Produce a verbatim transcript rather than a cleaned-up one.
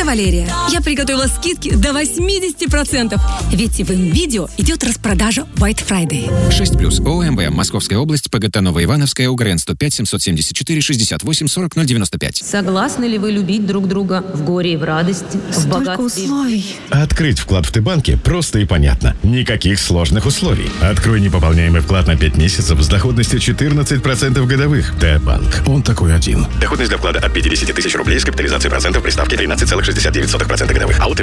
Это Валерия. Я приготовила скидки до восемьдесят процентов. Ведь в МВидео идет распродажа White Friday. шесть плюс ОМВ, Московская область, ПГТ Новоивановская, УГРН сто пять семьсот семьдесят четыре шестьдесят восемь сорок ноль девяносто пять. Согласны ли вы любить друг друга в горе и в радости, в Столько богатстве? условий. Открыть вклад в Т-банке просто и понятно. Никаких сложных условий. Открой непополняемый вклад на пять месяцев с доходностью четырнадцать процентов годовых. Т-банк. Он такой один. Доходность для вклада от пятьдесят тысяч рублей с капитализацией процентов при ставке тринадцать целых шестьдесят девять сотых процента годовых. А у